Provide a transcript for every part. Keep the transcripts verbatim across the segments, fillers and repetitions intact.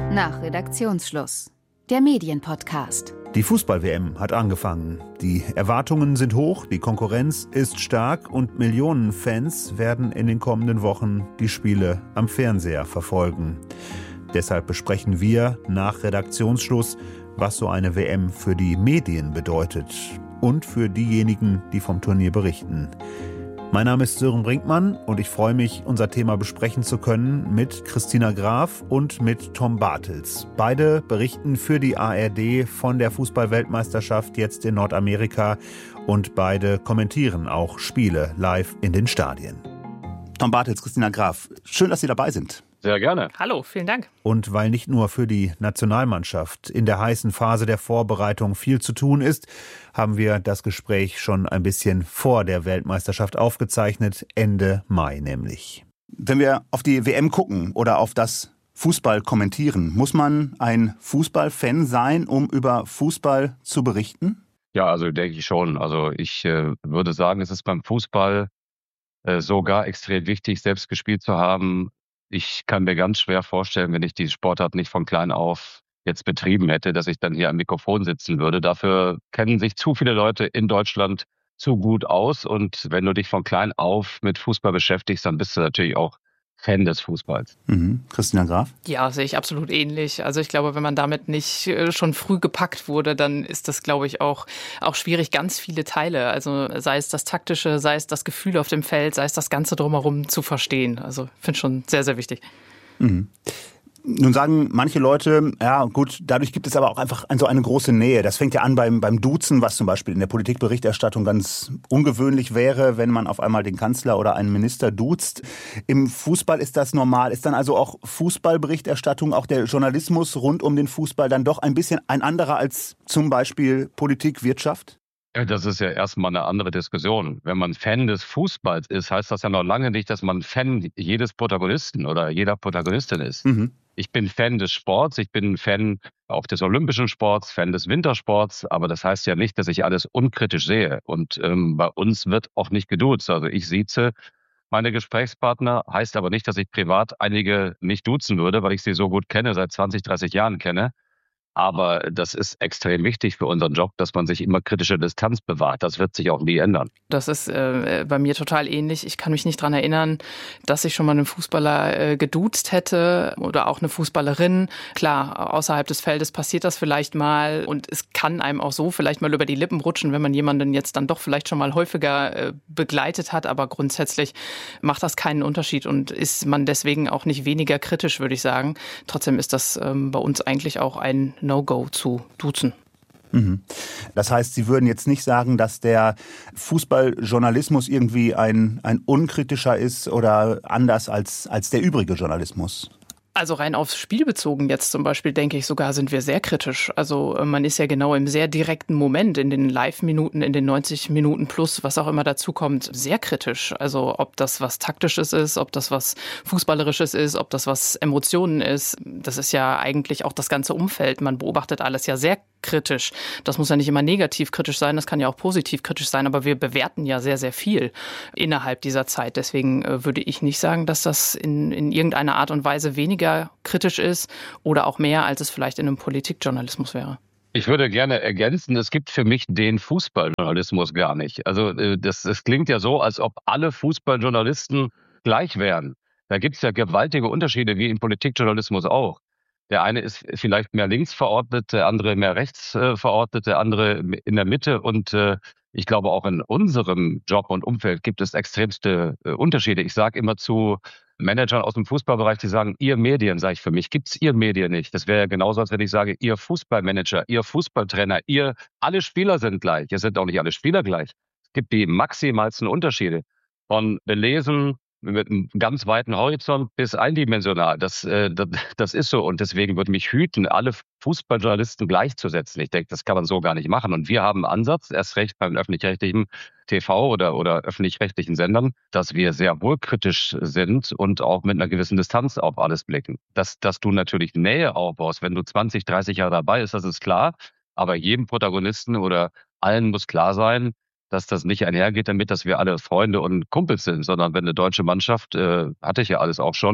Nach Redaktionsschluss. Der Medienpodcast. Die Fußball-W M hat angefangen. Die Erwartungen sind hoch, die Konkurrenz ist stark und Millionen Fans werden in den kommenden Wochen die Spiele am Fernseher verfolgen. Deshalb besprechen wir nach Redaktionsschluss, was so eine W M für die Medien bedeutet und für diejenigen, die vom Turnier berichten. Mein Name ist Sören Brinkmann und ich freue mich, unser Thema besprechen zu können mit Christina Graf und mit Tom Bartels. Beide berichten für die A R D von der Fußball-Weltmeisterschaft jetzt in Nordamerika und beide kommentieren auch Spiele live in den Stadien. Tom Bartels, Christina Graf, schön, dass Sie dabei sind. Sehr gerne. Hallo, vielen Dank. Und weil nicht nur für die Nationalmannschaft in der heißen Phase der Vorbereitung viel zu tun ist, haben wir das Gespräch schon ein bisschen vor der Weltmeisterschaft aufgezeichnet, Ende Mai nämlich. Wenn wir auf die W M gucken oder auf das Fußball kommentieren, muss man ein Fußballfan sein, um über Fußball zu berichten? Ja, also denke ich schon. Also ich äh, würde sagen, es ist beim Fußball äh, sogar extrem wichtig, selbst gespielt zu haben. Ich kann mir ganz schwer vorstellen, wenn ich die Sportart nicht von klein auf jetzt betrieben hätte, dass ich dann hier am Mikrofon sitzen würde. Dafür kennen sich zu viele Leute in Deutschland zu gut aus. Und wenn du dich von klein auf mit Fußball beschäftigst, dann bist du natürlich auch Fan des Fußballs. Mhm. Christina Graf? Ja, sehe ich absolut ähnlich. Also ich glaube, wenn man damit nicht schon früh gepackt wurde, dann ist das, glaube ich, auch, auch schwierig, ganz viele Teile, also sei es das Taktische, sei es das Gefühl auf dem Feld, sei es das Ganze drumherum zu verstehen. Also ich finde es schon sehr, sehr wichtig. Mhm. Nun sagen manche Leute, ja gut, dadurch gibt es aber auch einfach so eine große Nähe. Das fängt ja an beim, beim Duzen, was zum Beispiel in der Politikberichterstattung ganz ungewöhnlich wäre, wenn man auf einmal den Kanzler oder einen Minister duzt. Im Fußball ist das normal. Ist dann also auch Fußballberichterstattung, auch der Journalismus rund um den Fußball dann doch ein bisschen ein anderer als zum Beispiel Politik, Wirtschaft? Ja, das ist ja erstmal eine andere Diskussion. Wenn man Fan des Fußballs ist, heißt das ja noch lange nicht, dass man Fan jedes Protagonisten oder jeder Protagonistin ist. Mhm. Ich bin Fan des Sports, ich bin Fan auch des olympischen Sports, Fan des Wintersports, aber das heißt ja nicht, dass ich alles unkritisch sehe. Und ähm, bei uns wird auch nicht geduzt. Also ich sieze meine Gesprächspartner, heißt aber nicht, dass ich privat einige nicht duzen würde, weil ich sie so gut kenne, seit zwanzig, dreißig Jahren kenne. Aber das ist extrem wichtig für unseren Job, dass man sich immer kritische Distanz bewahrt. Das wird sich auch nie ändern. Das ist äh, bei mir total ähnlich. Ich kann mich nicht dran erinnern, dass ich schon mal einen Fußballer äh, geduzt hätte oder auch eine Fußballerin. Klar, außerhalb des Feldes passiert das vielleicht mal und es kann einem auch so vielleicht mal über die Lippen rutschen, wenn man jemanden jetzt dann doch vielleicht schon mal häufiger äh, begleitet hat. Aber grundsätzlich macht das keinen Unterschied und ist man deswegen auch nicht weniger kritisch, würde ich sagen. Trotzdem ist das ähm, bei uns eigentlich auch ein No-Go zu duzen. Mhm. Das heißt, Sie würden jetzt nicht sagen, dass der Fußballjournalismus irgendwie ein, ein unkritischer ist oder anders als, als der übrige Journalismus? Also rein aufs Spiel bezogen jetzt zum Beispiel, denke ich sogar, sind wir sehr kritisch. Also man ist ja genau im sehr direkten Moment, in den Live-Minuten, in den neunzig Minuten plus, was auch immer dazu kommt, sehr kritisch. Also ob das was Taktisches ist, ob das was Fußballerisches ist, ob das was Emotionen ist. Das ist ja eigentlich auch das ganze Umfeld. Man beobachtet alles ja sehr kritisch. Das muss ja nicht immer negativ kritisch sein, das kann ja auch positiv kritisch sein, aber wir bewerten ja sehr, sehr viel innerhalb dieser Zeit. Deswegen äh, würde ich nicht sagen, dass das in, in irgendeiner Art und Weise weniger kritisch ist oder auch mehr, als es vielleicht in einem Politikjournalismus wäre. Ich würde gerne ergänzen, es gibt für mich den Fußballjournalismus gar nicht. Also äh, das, das klingt ja so, als ob alle Fußballjournalisten gleich wären. Da gibt es ja gewaltige Unterschiede, wie im Politikjournalismus auch. Der eine ist vielleicht mehr links verordnet, der andere mehr rechts äh, verordnet, der andere in der Mitte. Und äh, ich glaube, auch in unserem Job und Umfeld gibt es extremste äh, Unterschiede. Ich sage immer zu Managern aus dem Fußballbereich, die sagen, ihr Medien, sage ich für mich, gibt's ihr Medien nicht. Das wäre ja genauso, als wenn ich sage, ihr Fußballmanager, ihr Fußballtrainer, ihr, alle Spieler sind gleich. Es sind auch nicht alle Spieler gleich. Es gibt die maximalsten Unterschiede von belesen, mit einem ganz weiten Horizont bis eindimensional. Das, äh, das, das ist so. Und deswegen würde mich hüten, alle Fußballjournalisten gleichzusetzen. Ich denke, das kann man so gar nicht machen. Und wir haben einen Ansatz, erst recht beim öffentlich-rechtlichen T V oder, oder öffentlich-rechtlichen Sendern, dass wir sehr wohl kritisch sind und auch mit einer gewissen Distanz auf alles blicken. Dass, dass du natürlich Nähe aufbaust, wenn du zwanzig, dreißig Jahre dabei bist, das ist klar. Aber jedem Protagonisten oder allen muss klar sein, dass das nicht einhergeht damit, dass wir alle Freunde und Kumpels sind, sondern wenn eine deutsche Mannschaft, äh, hatte ich ja alles auch schon,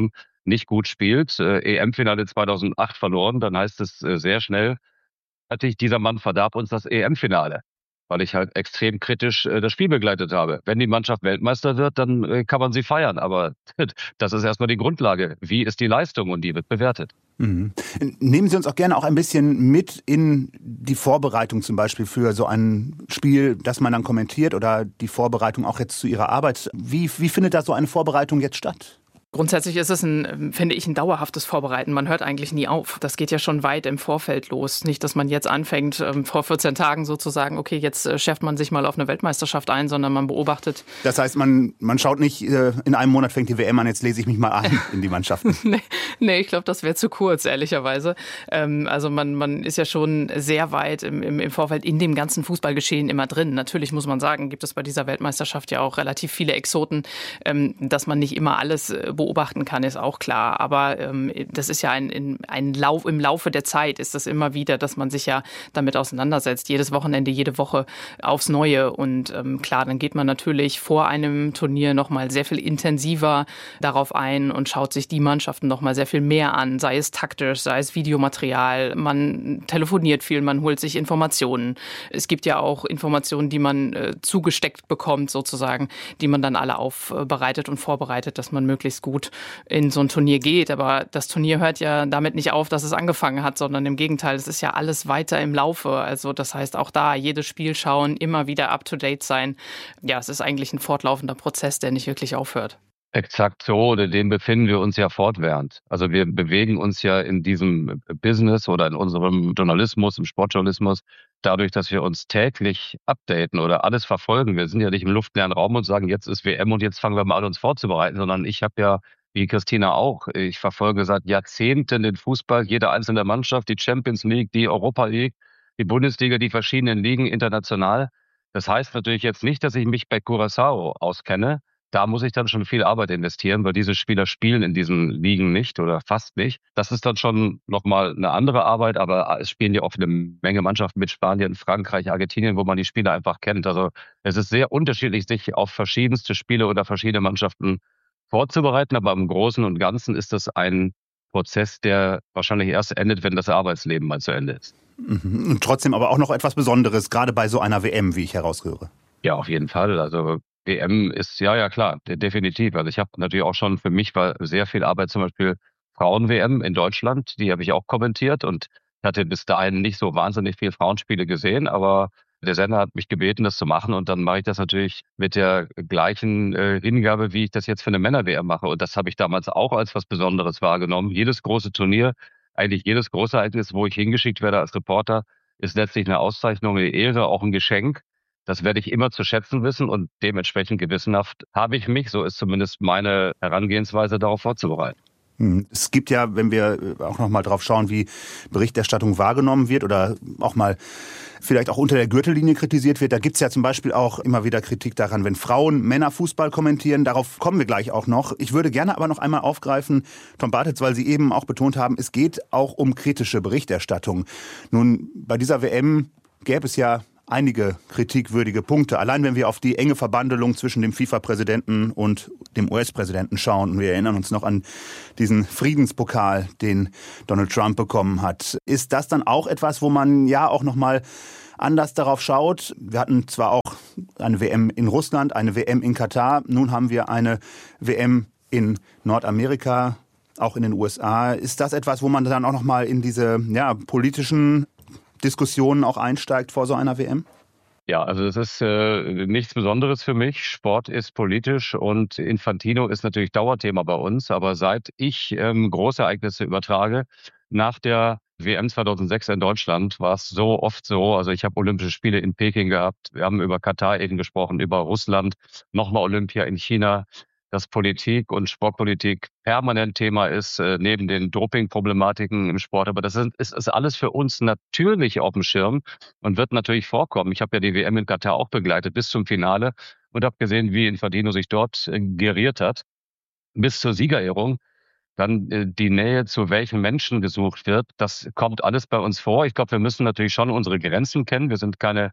nicht gut spielt, äh, E M-Finale zweitausendacht verloren, dann heißt es äh, sehr schnell, hatte ich, dieser Mann verdarb uns das E M-Finale, weil ich halt extrem kritisch äh, das Spiel begleitet habe. Wenn die Mannschaft Weltmeister wird, dann äh, kann man sie feiern, aber das ist erstmal die Grundlage. Wie ist die Leistung und die wird bewertet. Mhm. Nehmen Sie uns auch gerne auch ein bisschen mit in die Vorbereitung zum Beispiel für so ein Spiel, das man dann kommentiert oder die Vorbereitung auch jetzt zu Ihrer Arbeit. Wie, wie findet da so eine Vorbereitung jetzt statt? Grundsätzlich ist es, ein, finde ich, ein dauerhaftes Vorbereiten. Man hört eigentlich nie auf. Das geht ja schon weit im Vorfeld los. Nicht, dass man jetzt anfängt, vor vierzehn Tagen sozusagen, okay, jetzt schärft man sich mal auf eine Weltmeisterschaft ein, sondern man beobachtet. Das heißt, man, man schaut nicht, in einem Monat fängt die W M an, jetzt lese ich mich mal ein in die Mannschaften. nee, nee, ich glaube, das wäre zu kurz, ehrlicherweise. Also man, man ist ja schon sehr weit im, im, im Vorfeld in dem ganzen Fußballgeschehen immer drin. Natürlich muss man sagen, gibt es bei dieser Weltmeisterschaft ja auch relativ viele Exoten, dass man nicht immer alles beobachten kann, ist auch klar. Aber ähm, das ist ja ein, ein Lauf, im Laufe der Zeit ist das immer wieder, dass man sich ja damit auseinandersetzt. Jedes Wochenende, jede Woche aufs Neue. Und ähm, klar, dann geht man natürlich vor einem Turnier nochmal sehr viel intensiver darauf ein und schaut sich die Mannschaften nochmal sehr viel mehr an. Sei es taktisch, sei es Videomaterial. Man telefoniert viel, man holt sich Informationen. Es gibt ja auch Informationen, die man äh, zugesteckt bekommt sozusagen, die man dann alle aufbereitet und vorbereitet, dass man möglichst gut in so ein Turnier geht. Aber das Turnier hört ja damit nicht auf, dass es angefangen hat, sondern im Gegenteil, es ist ja alles weiter im Laufe. Also das heißt auch da, jedes Spiel schauen, immer wieder up-to-date sein. Ja, es ist eigentlich ein fortlaufender Prozess, der nicht wirklich aufhört. Exakt so, oder dem befinden wir uns ja fortwährend. Also wir bewegen uns ja in diesem Business oder in unserem Journalismus, im Sportjournalismus, dadurch, dass wir uns täglich updaten oder alles verfolgen. Wir sind ja nicht im luftleeren Raum und sagen, jetzt ist W M und jetzt fangen wir mal an, uns vorzubereiten, sondern ich habe ja, wie Christina auch, ich verfolge seit Jahrzehnten den Fußball, jede einzelne Mannschaft, die Champions League, die Europa League, die Bundesliga, die verschiedenen Ligen international. Das heißt natürlich jetzt nicht, dass ich mich bei Curaçao auskenne. Da muss ich dann schon viel Arbeit investieren, weil diese Spieler spielen in diesen Ligen nicht oder fast nicht. Das ist dann schon nochmal eine andere Arbeit, aber es spielen ja auch eine Menge Mannschaften mit Spanien, Frankreich, Argentinien, wo man die Spieler einfach kennt. Also es ist sehr unterschiedlich, sich auf verschiedenste Spiele oder verschiedene Mannschaften vorzubereiten, aber im Großen und Ganzen ist das ein Prozess, der wahrscheinlich erst endet, wenn das Arbeitsleben mal zu Ende ist. Und trotzdem aber auch noch etwas Besonderes, gerade bei so einer W M, wie ich heraushöre. Ja, auf jeden Fall. Also W M ist, ja, ja, klar, definitiv. Also ich habe natürlich auch schon, für mich war sehr viel Arbeit, zum Beispiel Frauen-W M in Deutschland, die habe ich auch kommentiert und hatte bis dahin nicht so wahnsinnig viele Frauenspiele gesehen, aber der Sender hat mich gebeten, das zu machen und dann mache ich das natürlich mit der gleichen äh, Hingabe, wie ich das jetzt für eine Männer-W M mache. Und das habe ich damals auch als was Besonderes wahrgenommen. Jedes große Turnier, eigentlich jedes große Ereignis, wo ich hingeschickt werde als Reporter, ist letztlich eine Auszeichnung, eine Ehre, auch ein Geschenk. Das werde ich immer zu schätzen wissen und dementsprechend gewissenhaft habe ich mich, so ist zumindest meine Herangehensweise, darauf vorzubereiten. Es gibt ja, wenn wir auch noch mal drauf schauen, wie Berichterstattung wahrgenommen wird oder auch mal vielleicht auch unter der Gürtellinie kritisiert wird, da gibt es ja zum Beispiel auch immer wieder Kritik daran, wenn Frauen Männer Fußball kommentieren. Darauf kommen wir gleich auch noch. Ich würde gerne aber noch einmal aufgreifen, Tom Bartels, weil Sie eben auch betont haben, es geht auch um kritische Berichterstattung. Nun, bei dieser W M gäbe es ja einige kritikwürdige Punkte. Allein wenn wir auf die enge Verbandelung zwischen dem FIFA-Präsidenten und dem U S-Präsidenten schauen, und wir erinnern uns noch an diesen Friedenspokal, den Donald Trump bekommen hat, ist das dann auch etwas, wo man ja auch noch mal anders darauf schaut? Wir hatten zwar auch eine W M in Russland, eine W M in Katar, nun haben wir eine W M in Nordamerika, auch in den U S A. Ist das etwas, wo man dann auch noch mal in diese ja, politischen Diskussionen auch einsteigt vor so einer W M? Ja, also es ist äh, nichts Besonderes für mich. Sport ist politisch und Infantino ist natürlich Dauerthema bei uns. Aber seit ich ähm, Großereignisse übertrage, nach der W M zweitausendsechs in Deutschland war es so oft so, also ich habe Olympische Spiele in Peking gehabt, wir haben über Katar eben gesprochen, über Russland, nochmal Olympia in China, dass Politik und Sportpolitik permanent Thema ist, äh, neben den Doping-Problematiken im Sport. Aber das ist, ist, ist alles für uns natürlich auf dem Schirm und wird natürlich vorkommen. Ich habe ja die W M in Katar auch begleitet bis zum Finale und habe gesehen, wie Infantino sich dort äh, geriert hat, bis zur Siegerehrung. Dann äh, die Nähe zu welchen Menschen gesucht wird, das kommt alles bei uns vor. Ich glaube, wir müssen natürlich schon unsere Grenzen kennen. Wir sind keine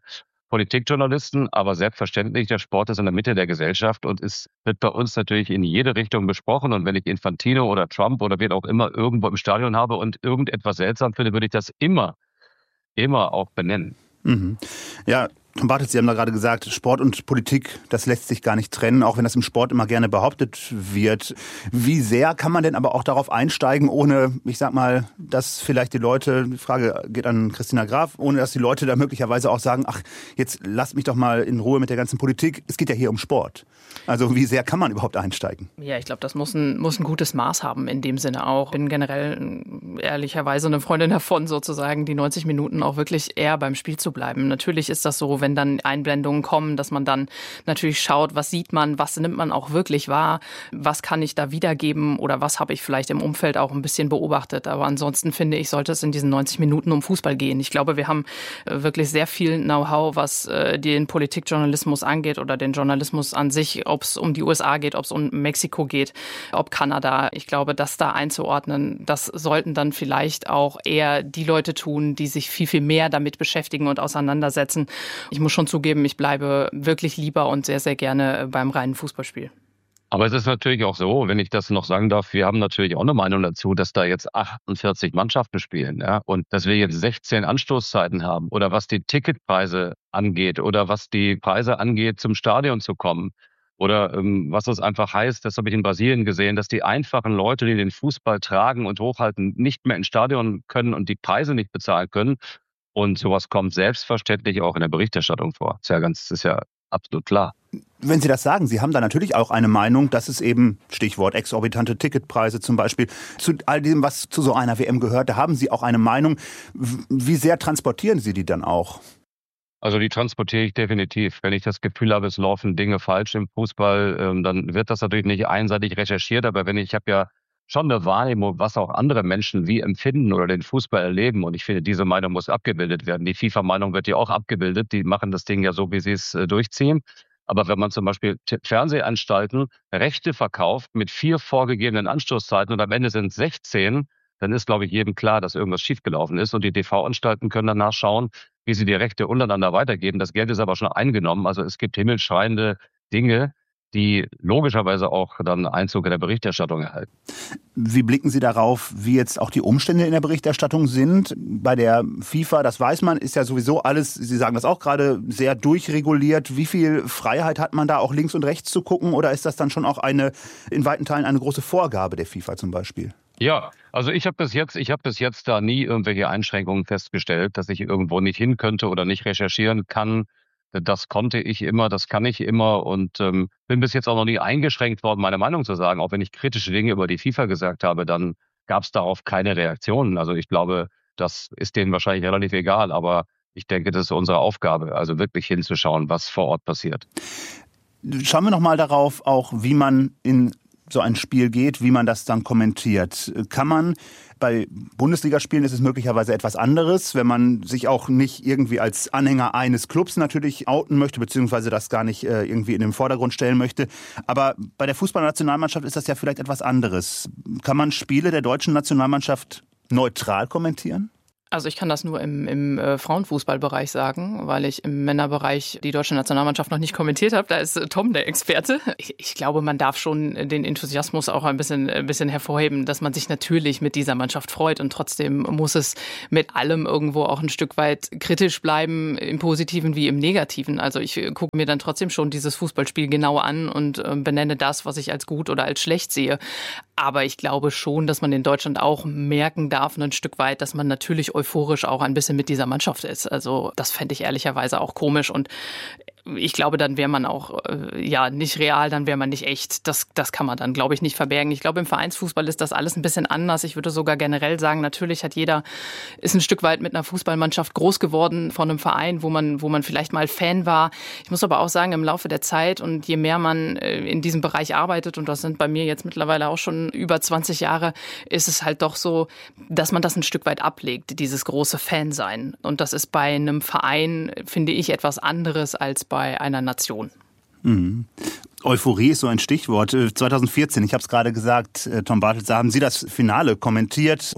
Politikjournalisten, aber selbstverständlich, der Sport ist in der Mitte der Gesellschaft und es wird bei uns natürlich in jede Richtung besprochen. Und wenn ich Infantino oder Trump oder wen auch immer irgendwo im Stadion habe und irgendetwas seltsam finde, würde ich das immer, immer auch benennen. Mhm. Ja, Tom Bartels, Sie haben da gerade gesagt, Sport und Politik, das lässt sich gar nicht trennen, auch wenn das im Sport immer gerne behauptet wird. Wie sehr kann man denn aber auch darauf einsteigen, ohne, ich sag mal, dass vielleicht die Leute, die Frage geht an Christina Graf, ohne dass die Leute da möglicherweise auch sagen, ach, jetzt lasst mich doch mal in Ruhe mit der ganzen Politik. Es geht ja hier um Sport. Also wie sehr kann man überhaupt einsteigen? Ja, ich glaube, das muss ein, muss ein gutes Maß haben in dem Sinne auch. Ich bin generell ehrlicherweise eine Freundin davon, sozusagen die neunzig Minuten auch wirklich eher beim Spiel zu bleiben. Natürlich ist das so, wenn dann Einblendungen kommen, dass man dann natürlich schaut, was sieht man, was nimmt man auch wirklich wahr, was kann ich da wiedergeben oder was habe ich vielleicht im Umfeld auch ein bisschen beobachtet. Aber ansonsten finde ich, sollte es in diesen neunzig Minuten um Fußball gehen. Ich glaube, wir haben wirklich sehr viel Know-how, was den Politikjournalismus angeht oder den Journalismus an sich, ob es um die U S A geht, ob es um Mexiko geht, ob Kanada. Ich glaube, das da einzuordnen, das sollten dann vielleicht auch eher die Leute tun, die sich viel, viel mehr damit beschäftigen und auseinandersetzen. Ich muss schon zugeben, ich bleibe wirklich lieber und sehr, sehr gerne beim reinen Fußballspiel. Aber es ist natürlich auch so, wenn ich das noch sagen darf, wir haben natürlich auch eine Meinung dazu, dass da jetzt achtundvierzig Mannschaften spielen, ja, und dass wir jetzt sechzehn Anstoßzeiten haben oder was die Ticketpreise angeht oder was die Preise angeht, zum Stadion zu kommen oder ähm, was das einfach heißt, das habe ich in Brasilien gesehen, dass die einfachen Leute, die den Fußball tragen und hochhalten, nicht mehr ins Stadion können und die Preise nicht bezahlen können. Und sowas kommt selbstverständlich auch in der Berichterstattung vor. Ist ja ganz, ist ja absolut klar. Wenn Sie das sagen, Sie haben da natürlich auch eine Meinung, dass es eben, Stichwort exorbitante Ticketpreise zum Beispiel, zu all dem, was zu so einer W M gehört, da haben Sie auch eine Meinung. Wie sehr transportieren Sie die dann auch? Also die transportiere ich definitiv. Wenn ich das Gefühl habe, es laufen Dinge falsch im Fußball, dann wird das natürlich nicht einseitig recherchiert. Aber wenn ich, ich habe ja schon eine Wahrnehmung, was auch andere Menschen wie empfinden oder den Fußball erleben. Und ich finde, diese Meinung muss abgebildet werden. Die FIFA-Meinung wird ja auch abgebildet. Die machen das Ding ja so, wie sie es äh, durchziehen. Aber wenn man zum Beispiel T- Fernsehanstalten Rechte verkauft mit vier vorgegebenen Anstoßzeiten und am Ende sind es sechzehn, dann ist, glaube ich, jedem klar, dass irgendwas schiefgelaufen ist. Und die T V-Anstalten können danach schauen, wie sie die Rechte untereinander weitergeben. Das Geld ist aber schon eingenommen. Also es gibt himmelschreiende Dinge, die logischerweise auch dann Einzug in der Berichterstattung erhalten. Wie blicken Sie darauf, wie jetzt auch die Umstände in der Berichterstattung sind? Bei der FIFA, das weiß man, ist ja sowieso alles, Sie sagen das auch gerade, sehr durchreguliert. Wie viel Freiheit hat man da auch links und rechts zu gucken? Oder ist das dann schon auch eine, in weiten Teilen eine große Vorgabe der FIFA zum Beispiel? Ja, also ich habe bis jetzt, ich habe bis jetzt da nie irgendwelche Einschränkungen festgestellt, dass ich irgendwo nicht hin könnte oder nicht recherchieren kann. Das konnte ich immer, das kann ich immer und ähm, bin bis jetzt auch noch nie eingeschränkt worden, meine Meinung zu sagen. Auch wenn ich kritische Dinge über die FIFA gesagt habe, dann gab es darauf keine Reaktionen. Also ich glaube, das ist denen wahrscheinlich relativ egal, aber ich denke, das ist unsere Aufgabe, also wirklich hinzuschauen, was vor Ort passiert. Schauen wir noch mal darauf, auch wie man in so ein Spiel geht, wie man das dann kommentiert. Kann man, bei Bundesligaspielen ist es möglicherweise etwas anderes, wenn man sich auch nicht irgendwie als Anhänger eines Clubs natürlich outen möchte, beziehungsweise das gar nicht äh, irgendwie in den Vordergrund stellen möchte. Aber bei der Fußballnationalmannschaft ist das ja vielleicht etwas anderes. Kann man Spiele der deutschen Nationalmannschaft neutral kommentieren? Also ich kann das nur im, im äh, Frauenfußballbereich sagen, weil ich im Männerbereich die deutsche Nationalmannschaft noch nicht kommentiert habe. Da ist äh, Tom der Experte. Ich, ich glaube, man darf schon den Enthusiasmus auch ein bisschen, ein bisschen hervorheben, dass man sich natürlich mit dieser Mannschaft freut. Und trotzdem muss es mit allem irgendwo auch ein Stück weit kritisch bleiben, im Positiven wie im Negativen. Also ich äh, gucke mir dann trotzdem schon dieses Fußballspiel genau an und äh, benenne das, was ich als gut oder als schlecht sehe. Aber ich glaube schon, dass man in Deutschland auch merken darf, ein Stück weit, dass man natürlich euphorisch auch ein bisschen mit dieser Mannschaft ist. Also das fände ich ehrlicherweise auch komisch und ich glaube, dann wäre man auch äh, ja nicht real, dann wäre man nicht echt. Das, das kann man dann, glaube ich, nicht verbergen. Ich glaube, im Vereinsfußball ist das alles ein bisschen anders. Ich würde sogar generell sagen, natürlich hat jeder, ist ein Stück weit mit einer Fußballmannschaft groß geworden von einem Verein, wo man, wo man vielleicht mal Fan war. Ich muss aber auch sagen, im Laufe der Zeit und je mehr man äh, in diesem Bereich arbeitet, und das sind bei mir jetzt mittlerweile auch schon über zwanzig Jahre, ist es halt doch so, dass man das ein Stück weit ablegt, dieses große Fansein. Und das ist bei einem Verein, finde ich, etwas anderes als bei bei einer Nation. Mhm. Euphorie ist so ein Stichwort. zwanzig vierzehn, ich habe es gerade gesagt, Tom Bartels, da haben Sie das Finale kommentiert und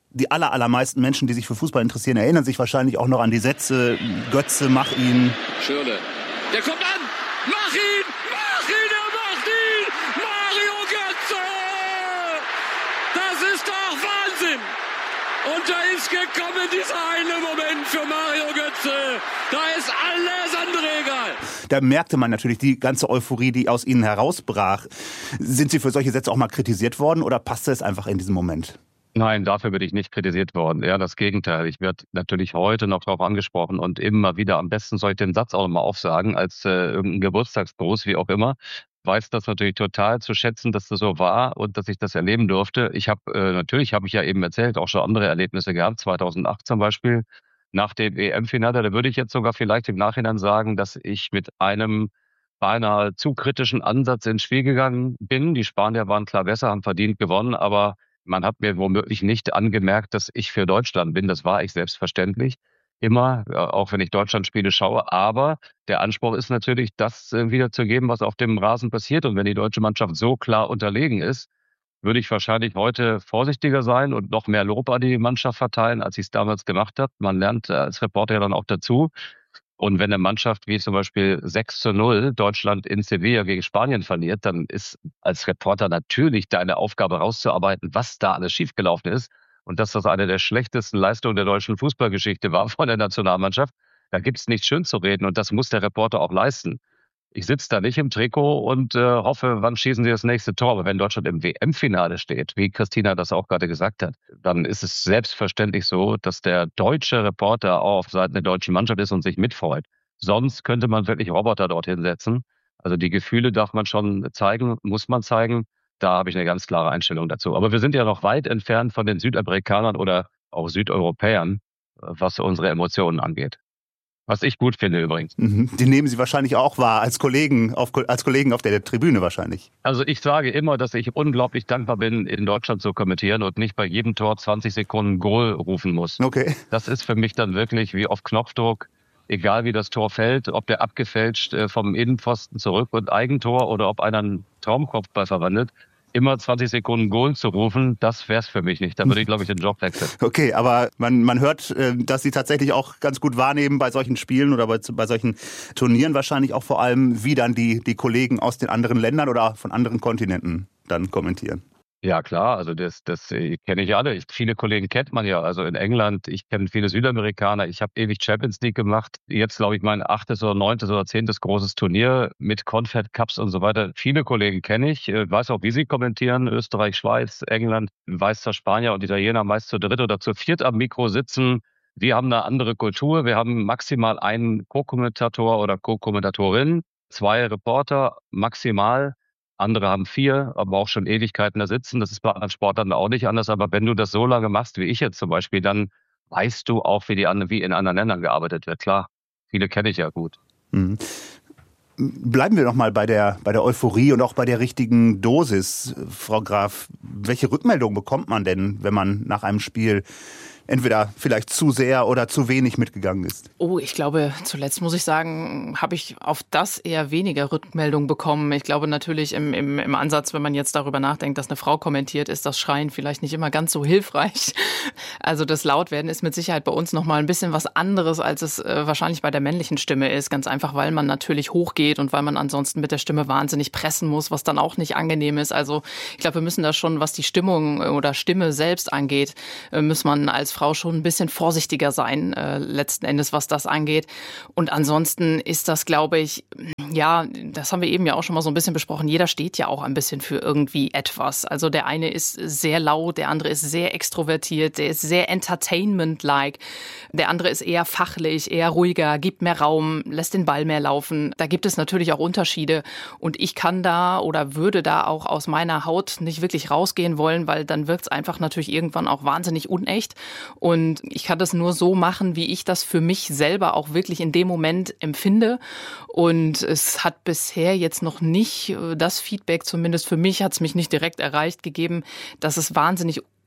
die aller, allermeisten Menschen, die sich für Fußball interessieren, erinnern sich wahrscheinlich auch noch an die Sätze, Götze, mach ihn. Schürrle, der kommt an, mach ihn, mach ihn, er macht ihn, Mario Götze! Das ist doch Wahnsinn! Und da ist gekommen dieser eine Moment für Mario Götze. Da ist alles andere egal. Da merkte man natürlich die ganze Euphorie, die aus ihnen herausbrach. Sind Sie für solche Sätze auch mal kritisiert worden oder passte es einfach in diesem Moment? Nein, dafür bin ich nicht kritisiert worden. Ja, das Gegenteil. Ich werde natürlich heute noch darauf angesprochen und immer wieder, am besten soll ich den Satz auch nochmal aufsagen, als äh, irgendein Geburtstagsgruß, wie auch immer. Weiß das natürlich total zu schätzen, dass das so war und dass ich das erleben durfte. Ich habe, äh, natürlich habe ich ja eben erzählt, auch schon andere Erlebnisse gehabt, zweitausendacht zum Beispiel, nach dem E M-Finale. Da würde ich jetzt sogar vielleicht im Nachhinein sagen, dass ich mit einem beinahe zu kritischen Ansatz ins Spiel gegangen bin. Die Spanier waren klar besser, haben verdient gewonnen, aber man hat mir womöglich nicht angemerkt, dass ich für Deutschland bin. Das war ich selbstverständlich. Immer, auch wenn ich Deutschlandspiele schaue. Aber der Anspruch ist natürlich, das wiederzugeben, was auf dem Rasen passiert. Und wenn die deutsche Mannschaft so klar unterlegen ist, würde ich wahrscheinlich heute vorsichtiger sein und noch mehr Lob an die Mannschaft verteilen, als ich es damals gemacht habe. Man lernt als Reporter ja dann auch dazu. Und wenn eine Mannschaft wie zum Beispiel sechs zu null Deutschland in Sevilla gegen Spanien verliert, dann ist als Reporter natürlich deine Aufgabe rauszuarbeiten, was da alles schiefgelaufen ist. Und dass das eine der schlechtesten Leistungen der deutschen Fußballgeschichte war von der Nationalmannschaft, da gibt es nichts schön zu reden und das muss der Reporter auch leisten. Ich sitze da nicht im Trikot und äh, hoffe, wann schießen sie das nächste Tor. Aber wenn Deutschland im W M-Finale steht, wie Christina das auch gerade gesagt hat, dann ist es selbstverständlich so, dass der deutsche Reporter auch auf Seiten der deutschen Mannschaft ist und sich mitfreut. Sonst könnte man wirklich Roboter dorthin setzen. Also die Gefühle darf man schon zeigen, muss man zeigen. Da habe ich eine ganz klare Einstellung dazu. Aber wir sind ja noch weit entfernt von den Südamerikanern oder auch Südeuropäern, was unsere Emotionen angeht. Was ich gut finde übrigens. Mhm. Die nehmen Sie wahrscheinlich auch wahr, als Kollegen auf, als Kollegen auf der Tribüne wahrscheinlich. Also ich sage immer, dass ich unglaublich dankbar bin, in Deutschland zu kommentieren und nicht bei jedem Tor zwanzig Sekunden Goal rufen muss. Okay. Das ist für mich dann wirklich wie auf Knopfdruck, egal wie das Tor fällt, ob der abgefälscht vom Innenpfosten zurück und Eigentor oder ob einer einen Traumkopfball verwandelt. Immer zwanzig Sekunden Goal zu rufen, das wär's für mich nicht. Da würde ich, glaube ich, den Job wechseln. Okay, aber man, man hört, dass Sie tatsächlich auch ganz gut wahrnehmen bei solchen Spielen oder bei, bei solchen Turnieren wahrscheinlich auch vor allem, wie dann die, die Kollegen aus den anderen Ländern oder von anderen Kontinenten dann kommentieren. Ja klar, also das, das kenne ich alle. Ich, viele Kollegen kennt man ja. Also in England, ich kenne viele Südamerikaner. Ich habe ewig Champions League gemacht. Jetzt glaube ich mein achtes oder neuntes oder zehntes großes Turnier mit Confed Cups und so weiter. Viele Kollegen kenne ich. Weiß auch, wie sie kommentieren. Österreich, Schweiz, England. Weiß, dass Spanier und Italiener meist zu dritt oder zu viert am Mikro sitzen. Wir haben eine andere Kultur. Wir haben maximal einen Co-Kommentator oder Co-Kommentatorin, zwei Reporter maximal. Andere haben vier, aber auch schon Ewigkeiten da sitzen. Das ist bei anderen Sportlern auch nicht anders. Aber wenn du das so lange machst, wie ich jetzt zum Beispiel, dann weißt du auch, wie, die, wie in anderen Ländern gearbeitet wird. Klar, viele kenne ich ja gut. Mhm. Bleiben wir noch mal bei der, bei der Euphorie und auch bei der richtigen Dosis. Frau Graf, welche Rückmeldung bekommt man denn, wenn man nach einem Spiel entweder vielleicht zu sehr oder zu wenig mitgegangen ist? Oh, ich glaube, zuletzt muss ich sagen, habe ich auf das eher weniger Rückmeldung bekommen. Ich glaube natürlich im, im, im Ansatz, wenn man jetzt darüber nachdenkt, dass eine Frau kommentiert, ist das Schreien vielleicht nicht immer ganz so hilfreich. Also das Lautwerden ist mit Sicherheit bei uns nochmal ein bisschen was anderes, als es äh, wahrscheinlich bei der männlichen Stimme ist. Ganz einfach, weil man natürlich hochgeht und weil man ansonsten mit der Stimme wahnsinnig pressen muss, was dann auch nicht angenehm ist. Also ich glaube, wir müssen da schon, was die Stimmung oder Stimme selbst angeht, äh, muss man als Frau schon ein bisschen vorsichtiger sein, äh, letzten Endes, was das angeht. Und ansonsten ist das, glaube ich, ja, das haben wir eben ja auch schon mal so ein bisschen besprochen, jeder steht ja auch ein bisschen für irgendwie etwas. Also der eine ist sehr laut, der andere ist sehr extrovertiert, der ist sehr entertainment-like, der andere ist eher fachlich, eher ruhiger, gibt mehr Raum, lässt den Ball mehr laufen. Da gibt es natürlich auch Unterschiede und ich kann da oder würde da auch aus meiner Haut nicht wirklich rausgehen wollen, weil dann wirkt es einfach natürlich irgendwann auch wahnsinnig unecht. Und ich kann das nur so machen, wie ich das für mich selber auch wirklich in dem Moment empfinde. Und es hat bisher jetzt noch nicht das Feedback, zumindest für mich hat es mich nicht direkt erreicht, gegeben, dass es wahnsinnig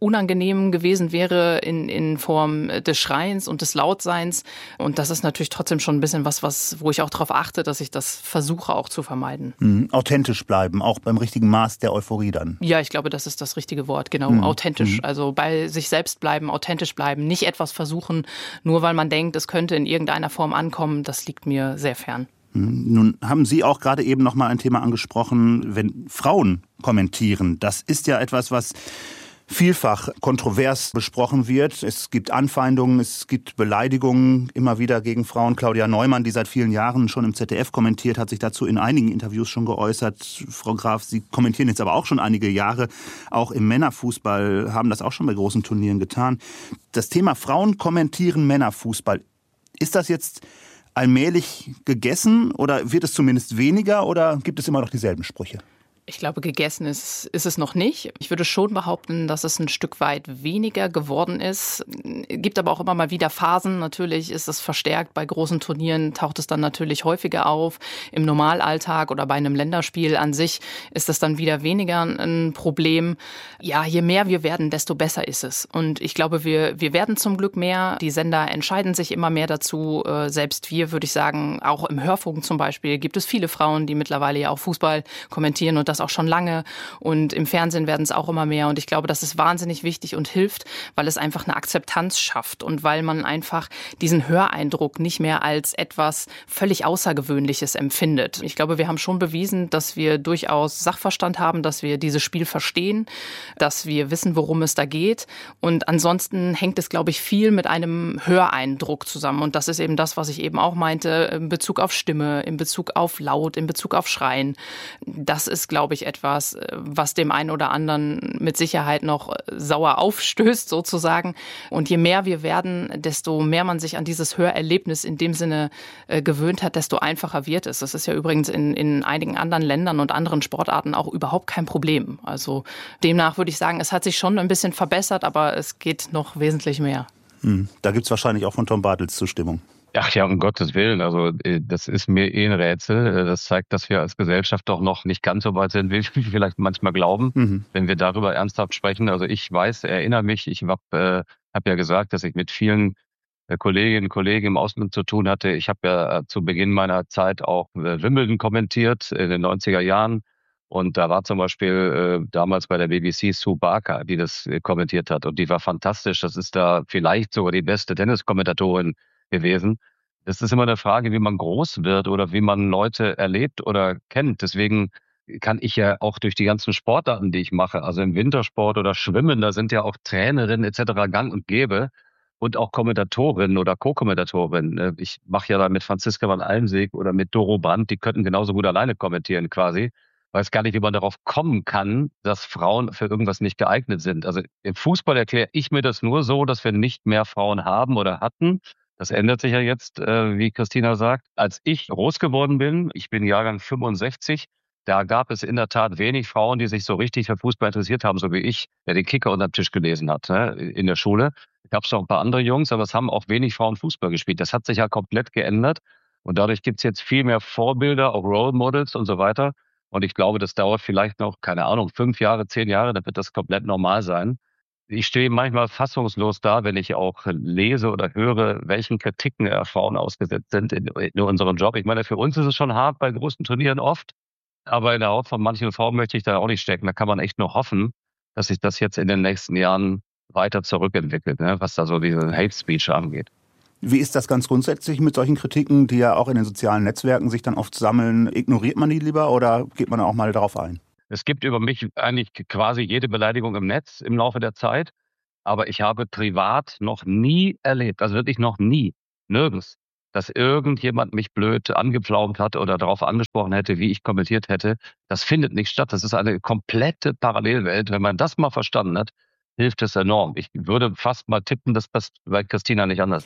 unangenehm gewesen wäre in, in Form des Schreins und des Lautseins. Und das ist natürlich trotzdem schon ein bisschen was, was, wo ich auch darauf achte, dass ich das versuche auch zu vermeiden. Mhm. Authentisch bleiben, auch beim richtigen Maß der Euphorie dann. Ja, ich glaube, das ist das richtige Wort, genau, mhm. authentisch. Mhm. Also bei sich selbst bleiben, authentisch bleiben, nicht etwas versuchen, nur weil man denkt, es könnte in irgendeiner Form ankommen, das liegt mir sehr fern. Nun haben Sie auch gerade eben noch mal ein Thema angesprochen, wenn Frauen kommentieren. Das ist ja etwas, was vielfach kontrovers besprochen wird. Es gibt Anfeindungen, es gibt Beleidigungen immer wieder gegen Frauen. Claudia Neumann, die seit vielen Jahren schon im Z D F kommentiert, hat sich dazu in einigen Interviews schon geäußert. Frau Graf, Sie kommentieren jetzt aber auch schon einige Jahre, auch im Männerfußball, haben das auch schon bei großen Turnieren getan. Das Thema Frauen kommentieren Männerfußball, ist das jetzt allmählich gegessen oder wird es zumindest weniger oder gibt es immer noch dieselben Sprüche? Ich glaube, gegessen ist, ist es noch nicht. Ich würde schon behaupten, dass es ein Stück weit weniger geworden ist. Es gibt aber auch immer mal wieder Phasen. Natürlich ist es verstärkt. Bei großen Turnieren taucht es dann natürlich häufiger auf. Im Normalalltag oder bei einem Länderspiel an sich ist es dann wieder weniger ein Problem. Ja, je mehr wir werden, desto besser ist es. Und ich glaube, wir, wir werden zum Glück mehr. Die Sender entscheiden sich immer mehr dazu. Selbst wir, würde ich sagen, auch im Hörfunk zum Beispiel, gibt es viele Frauen, die mittlerweile ja auch Fußball kommentieren und das auch schon lange, und im Fernsehen werden es auch immer mehr, und ich glaube, das ist wahnsinnig wichtig und hilft, weil es einfach eine Akzeptanz schafft und weil man einfach diesen Höreindruck nicht mehr als etwas völlig Außergewöhnliches empfindet. Ich glaube, wir haben schon bewiesen, dass wir durchaus Sachverstand haben, dass wir dieses Spiel verstehen, dass wir wissen, worum es da geht, und ansonsten hängt es, glaube ich, viel mit einem Höreindruck zusammen, und das ist eben das, was ich eben auch meinte, in Bezug auf Stimme, in Bezug auf Laut, in Bezug auf Schreien. Das ist, glaube ich, etwas, was dem einen oder anderen mit Sicherheit noch sauer aufstößt sozusagen. Und je mehr wir werden, desto mehr man sich an dieses Hörerlebnis in dem Sinne äh, gewöhnt hat, desto einfacher wird es. Das ist ja übrigens in, in einigen anderen Ländern und anderen Sportarten auch überhaupt kein Problem. Also demnach würde ich sagen, es hat sich schon ein bisschen verbessert, aber es geht noch wesentlich mehr. Hm, da gibt es wahrscheinlich auch von Tom Bartels Zustimmung. Ach ja, um Gottes Willen. Also das ist mir eh ein Rätsel. Das zeigt, dass wir als Gesellschaft doch noch nicht ganz so weit sind, wie wir vielleicht manchmal glauben, mhm. wenn wir darüber ernsthaft sprechen. Also ich weiß, erinnere mich, ich habe äh, hab ja gesagt, dass ich mit vielen äh, Kolleginnen und Kollegen im Ausland zu tun hatte. Ich habe ja äh, zu Beginn meiner Zeit auch äh, Wimbledon kommentiert in den neunziger Jahren. Und da war zum Beispiel äh, damals bei der B B C Sue Barker, die das äh, kommentiert hat. Und die war fantastisch. Das ist da vielleicht sogar die beste Tenniskommentatorin gewesen. Das ist immer eine Frage, wie man groß wird oder wie man Leute erlebt oder kennt. Deswegen kann ich ja auch durch die ganzen Sportarten, die ich mache, also im Wintersport oder Schwimmen, da sind ja auch Trainerinnen et cetera gang und gäbe und auch Kommentatorinnen oder Co-Kommentatorinnen. Ich mache ja da mit Franziska van Almsieg oder mit Doro Brandt, die könnten genauso gut alleine kommentieren quasi. Ich weiß gar nicht, wie man darauf kommen kann, dass Frauen für irgendwas nicht geeignet sind. Also im Fußball erkläre ich mir das nur so, dass wir nicht mehr Frauen haben oder hatten. Das ändert sich ja jetzt, äh, wie Christina sagt. Als ich groß geworden bin, ich bin Jahrgang fünfundsechzig, da gab es in der Tat wenig Frauen, die sich so richtig für Fußball interessiert haben, so wie ich, der den Kicker unterm Tisch gelesen hat, ne, in der Schule. Da gab es noch ein paar andere Jungs, aber es haben auch wenig Frauen Fußball gespielt. Das hat sich ja komplett geändert. Und dadurch gibt es jetzt viel mehr Vorbilder, auch Role Models und so weiter. Und ich glaube, das dauert vielleicht noch, keine Ahnung, fünf Jahre, zehn Jahre, dann wird das komplett normal sein. Ich stehe manchmal fassungslos da, wenn ich auch lese oder höre, welchen Kritiken Frauen ausgesetzt sind in, in unserem Job. Ich meine, für uns ist es schon hart bei großen Turnieren oft, aber in der Haut von manchen Frauen möchte ich da auch nicht stecken. Da kann man echt nur hoffen, dass sich das jetzt in den nächsten Jahren weiter zurückentwickelt, ne, was da so diese Hate Speech angeht. Wie ist das ganz grundsätzlich mit solchen Kritiken, die ja auch in den sozialen Netzwerken sich dann oft sammeln? Ignoriert man die lieber oder geht man auch mal darauf ein? Es gibt über mich eigentlich quasi jede Beleidigung im Netz im Laufe der Zeit. Aber ich habe privat noch nie erlebt, also wirklich noch nie, nirgends, dass irgendjemand mich blöd angepflaumt hat oder darauf angesprochen hätte, wie ich kommentiert hätte. Das findet nicht statt. Das ist eine komplette Parallelwelt. Wenn man das mal verstanden hat, hilft es enorm. Ich würde fast mal tippen, dass das bei Christina nicht anders ist.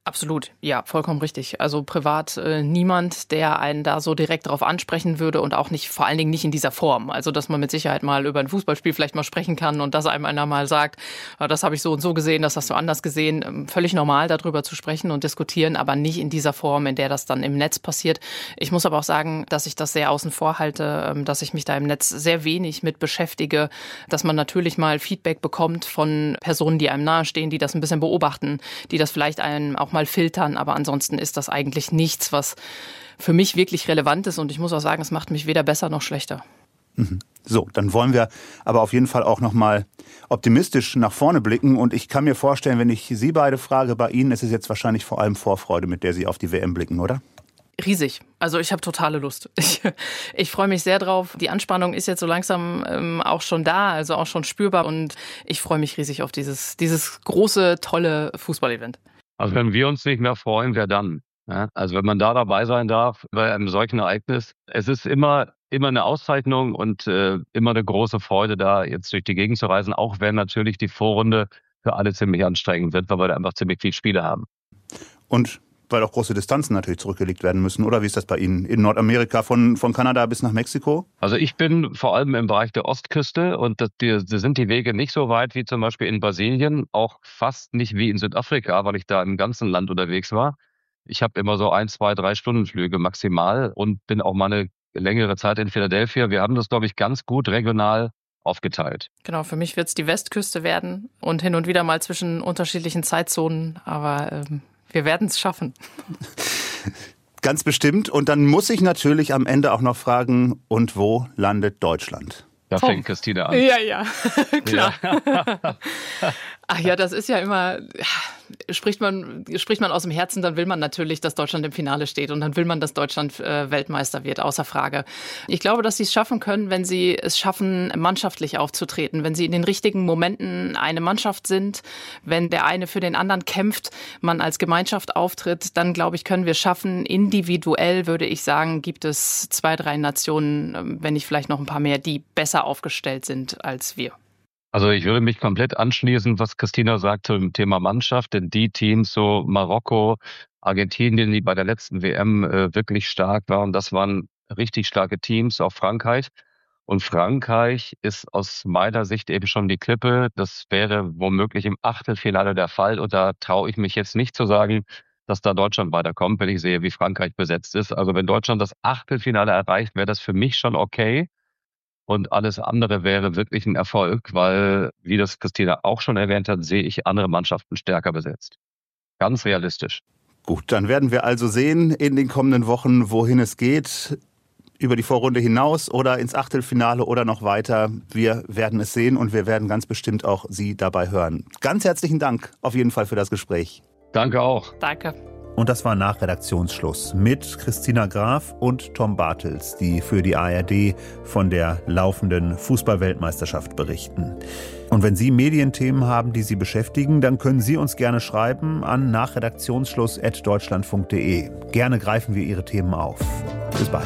Absolut, ja, vollkommen richtig. Also privat äh, niemand, der einen da so direkt drauf ansprechen würde und auch nicht, vor allen Dingen nicht in dieser Form. Also dass man mit Sicherheit mal über ein Fußballspiel vielleicht mal sprechen kann und dass einem einer mal sagt, das habe ich so und so gesehen, das hast du anders gesehen. Völlig normal, darüber zu sprechen und diskutieren, aber nicht in dieser Form, in der das dann im Netz passiert. Ich muss aber auch sagen, dass ich das sehr außen vor halte, dass ich mich da im Netz sehr wenig mit beschäftige, dass man natürlich mal Feedback bekommt von Personen, die einem nahestehen, die das ein bisschen beobachten, die das vielleicht einem auch mal filtern, aber ansonsten ist das eigentlich nichts, was für mich wirklich relevant ist und ich muss auch sagen, es macht mich weder besser noch schlechter. So, dann wollen wir aber auf jeden Fall auch noch mal optimistisch nach vorne blicken und ich kann mir vorstellen, wenn ich Sie beide frage, bei Ihnen ist es jetzt wahrscheinlich vor allem Vorfreude, mit der Sie auf die W M blicken, oder? Riesig. Also ich habe totale Lust. Ich, ich freue mich sehr drauf. Die Anspannung ist jetzt so langsam ähm, auch schon da, also auch schon spürbar und ich freue mich riesig auf dieses, dieses große, tolle Fußballevent. Also wenn wir uns nicht mehr freuen, wer dann? Ja, also wenn man da dabei sein darf bei einem solchen Ereignis, es ist immer immer eine Auszeichnung und äh, immer eine große Freude, da jetzt durch die Gegend zu reisen, auch wenn natürlich die Vorrunde für alle ziemlich anstrengend wird, weil wir da einfach ziemlich viele Spiele haben. Und weil auch große Distanzen natürlich zurückgelegt werden müssen, oder wie ist das bei Ihnen in Nordamerika von, von Kanada bis nach Mexiko? Also ich bin vor allem im Bereich der Ostküste und das, die, die sind die Wege nicht so weit wie zum Beispiel in Brasilien, auch fast nicht wie in Südafrika, weil ich da im ganzen Land unterwegs war. Ich habe immer so ein, zwei, drei Stundenflüge maximal und bin auch mal eine längere Zeit in Philadelphia. Wir haben das, glaube ich, ganz gut regional aufgeteilt. Genau, für mich wird es die Westküste werden und hin und wieder mal zwischen unterschiedlichen Zeitzonen, aber ähm wir werden es schaffen. Ganz bestimmt. Und dann muss ich natürlich am Ende auch noch fragen, und wo landet Deutschland? Da fängt Christine an. Ja, ja, klar. Ja. Ach ja, das ist ja immer, spricht man, spricht man aus dem Herzen, dann will man natürlich, dass Deutschland im Finale steht und dann will man, dass Deutschland äh, Weltmeister wird, außer Frage. Ich glaube, dass sie es schaffen können, wenn sie es schaffen, mannschaftlich aufzutreten, wenn sie in den richtigen Momenten eine Mannschaft sind, wenn der eine für den anderen kämpft, man als Gemeinschaft auftritt, dann glaube ich, können wir es schaffen. Individuell würde ich sagen, gibt es zwei, drei Nationen, wenn nicht vielleicht noch ein paar mehr, die besser aufgestellt sind als wir. Also ich würde mich komplett anschließen, was Christina sagt zum Thema Mannschaft, denn die Teams, so Marokko, Argentinien, die bei der letzten W M äh, wirklich stark waren, das waren richtig starke Teams, auch Frankreich. Und Frankreich ist aus meiner Sicht eben schon die Klippe. Das wäre womöglich im Achtelfinale der Fall. Und da traue ich mich jetzt nicht zu sagen, dass da Deutschland weiterkommt, wenn ich sehe, wie Frankreich besetzt ist. Also wenn Deutschland das Achtelfinale erreicht, wäre das für mich schon okay. Und alles andere wäre wirklich ein Erfolg, weil, wie das Christina auch schon erwähnt hat, sehe ich andere Mannschaften stärker besetzt. Ganz realistisch. Gut, dann werden wir also sehen in den kommenden Wochen, wohin es geht. Über die Vorrunde hinaus oder ins Achtelfinale oder noch weiter. Wir werden es sehen und wir werden ganz bestimmt auch Sie dabei hören. Ganz herzlichen Dank auf jeden Fall für das Gespräch. Danke auch. Danke. Und das war nach Redaktionsschluss mit Christina Graf und Tom Bartels, die für die A R D von der laufenden Fußball-Weltmeisterschaft berichten. Und wenn Sie Medienthemen haben, die Sie beschäftigen, dann können Sie uns gerne schreiben an nachredaktionsschluss at deutschlandfunk punkt de. Gerne greifen wir Ihre Themen auf. Bis bald.